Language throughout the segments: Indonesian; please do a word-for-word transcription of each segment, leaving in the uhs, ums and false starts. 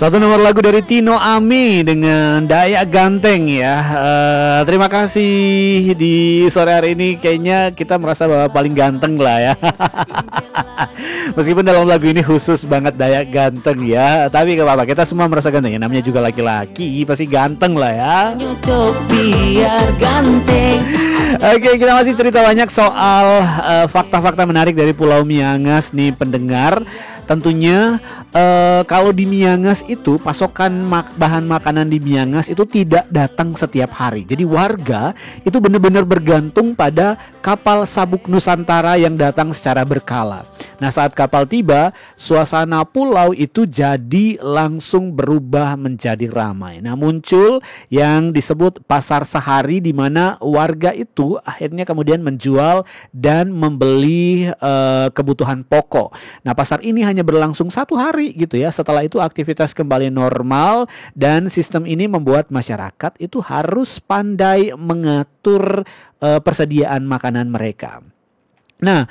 Satu nomor lagu dari Tino Ami dengan Dayak Ganteng ya. Uh, terima kasih di sore hari ini kayaknya kita merasa bahwa paling ganteng lah ya. Meskipun dalam lagu ini khusus banget Dayak Ganteng ya, tapi gak apa-apa, kita semua merasa ganteng ya. Namanya juga laki-laki, pasti ganteng lah ya. Biar ganteng. Oke, kita masih cerita banyak soal uh, fakta-fakta menarik dari Pulau Miangas nih pendengar. Tentunya uh, kalau di Miangas itu pasokan mak- bahan makanan di Miangas itu tidak datang setiap hari. Jadi warga itu benar-benar bergantung pada kapal Sabuk Nusantara yang datang secara berkala. Nah, saat kapal tiba, suasana pulau itu jadi langsung berubah menjadi ramai. Nah, muncul yang disebut pasar sehari di mana warga itu akhirnya kemudian menjual dan membeli uh, kebutuhan pokok. Nah, pasar ini hanya berlangsung satu hari gitu ya. Setelah itu aktivitas kembali normal dan sistem ini membuat masyarakat itu harus pandai mengatur uh, persediaan makanan mereka. Nah,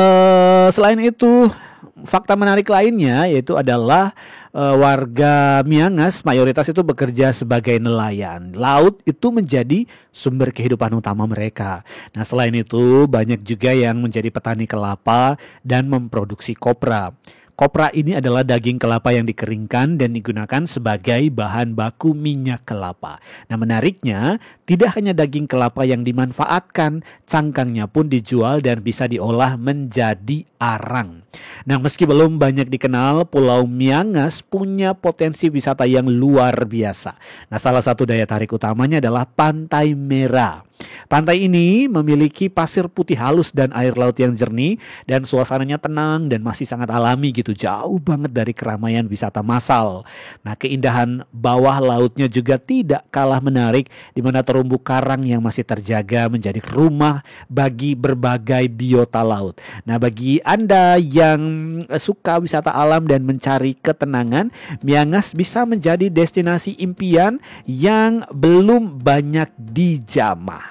uh, selain itu fakta menarik lainnya yaitu adalah uh, warga Miangas mayoritas itu bekerja sebagai nelayan. Laut itu menjadi sumber kehidupan utama mereka. Nah, selain itu banyak juga yang menjadi petani kelapa dan memproduksi kopra. Kopra ini adalah daging kelapa yang dikeringkan dan digunakan sebagai bahan baku minyak kelapa. Nah, menariknya, tidak hanya daging kelapa yang dimanfaatkan, cangkangnya pun dijual dan bisa diolah menjadi arang. Nah, meski belum banyak dikenal, Pulau Miangas punya potensi wisata yang luar biasa. Nah, salah satu daya tarik utamanya adalah Pantai Merah. Pantai ini memiliki pasir putih halus dan air laut yang jernih dan suasananya tenang dan masih sangat alami gitu, jauh banget dari keramaian wisata massal. Nah, keindahan bawah lautnya juga tidak kalah menarik di mana terumbu karang yang masih terjaga menjadi rumah bagi berbagai biota laut. Nah, bagi Anda yang suka wisata alam dan mencari ketenangan, Miangas bisa menjadi destinasi impian yang belum banyak dijamah.